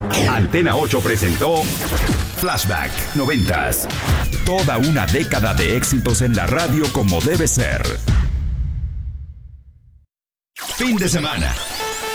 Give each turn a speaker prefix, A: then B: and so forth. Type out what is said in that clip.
A: Antena 8 presentó Flashback 90s. Toda una década de éxitos en la radio como debe ser. Fin de semana.